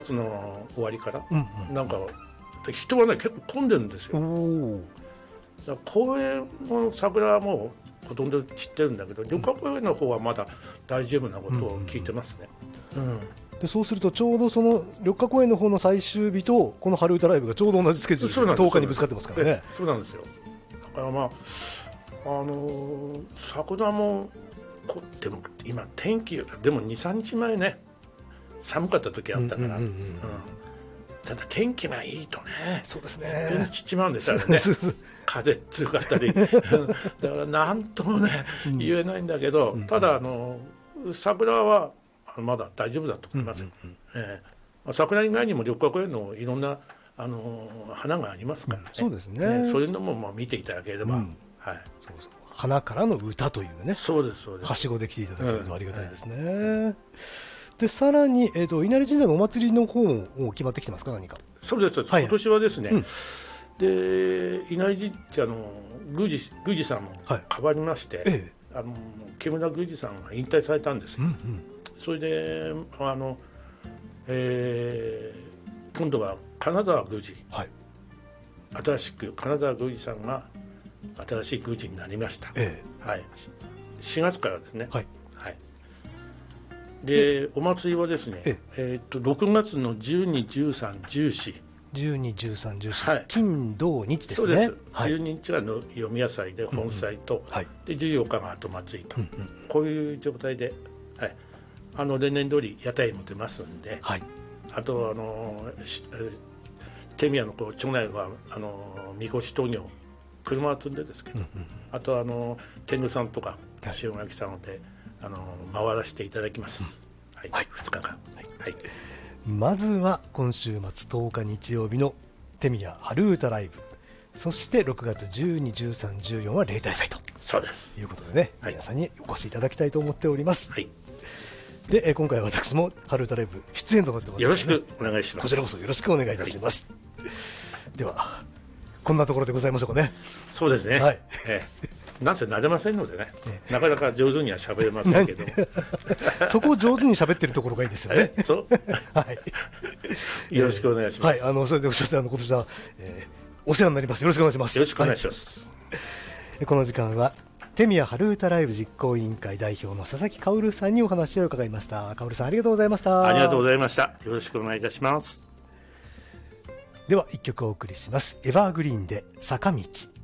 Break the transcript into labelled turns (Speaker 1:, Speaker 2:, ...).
Speaker 1: 月の終わりから、
Speaker 2: うんうん、
Speaker 1: なんか人はね結構混んでるんですよ。だから公園の桜はもうほとんど散ってるんだけど、緑化公園の方はまだ大丈夫なことを聞いてますね。
Speaker 2: でそうするとちょうどその緑化公園の方の最終日とこの春歌ライブがちょうど同じスケジュールで10日にぶつかってますからね。
Speaker 1: そうなんですよ。だからまあ桜もでも今天気でも 2,3 日前ね寒かった時あったから、ただ天気がいいとね、
Speaker 2: そうです
Speaker 1: いっ
Speaker 2: ね、
Speaker 1: ぺんに散っちまうんですよね風強かったりだから何ともね言えないんだけど、ただ桜はまだ大丈夫だと思いますよ。桜以外にも緑化公園のいろんな花がありますからね、
Speaker 2: そうですね、
Speaker 1: そういうのもまあ見ていただければ、はい、
Speaker 2: そうそう、花からの歌というね、
Speaker 1: そうですそうです、
Speaker 2: はしごできていただけるとありがたいですね。でさらに、稲荷神社のお祭りの方も決まってきてますか、何か。
Speaker 1: そうです、今年はですね、で稲荷神社の宮司さんも変わりまして、木村宮司さんが引退されたんですよ。それで今度は金沢宮司、新しく金沢宮司さんが新しい宮司になりました。4月からですね。でお祭りはですね、6月の12、13、14、12、13、14、金土日ですね。そうです、12日がの読み野祭で本祭と、で14日が後祭りと、こういう状態で、例年通り屋台も出ますんで、あと手宮の町内はみこし闘牛車を積んでですけど、あと天狗さんとか塩垣さんで回らせていただきます。2日間。
Speaker 2: まずは今週末10日日曜日の手宮春歌ライブ、そして6月12、13、14は例大祭ということでね、皆さんにお越しいただきたいと思っております。で今回は私も春歌ライブ出演となってますので、
Speaker 1: よろしくお願いします。
Speaker 2: こちらこそよろしくお願いいたします。ではこんなところでございましょうかね。
Speaker 1: そうですね、なんせ慣れませんのでね、なかなか上手には喋れませんけど
Speaker 2: そこを上手に喋ってるところがいいですよね。
Speaker 1: よろしくお願いします。
Speaker 2: それで今年は、お世話になります。よろしくお願いします。
Speaker 1: よろしくお願いします。
Speaker 2: この時間は手宮春歌ライブ実行委員会代表の佐々木薫さんにお話を伺いました。薫さん、ありがとうございました。
Speaker 1: ありがとうございました。よろしくお願いいたします。
Speaker 2: では一曲お送りします。エバーグリーンで坂道。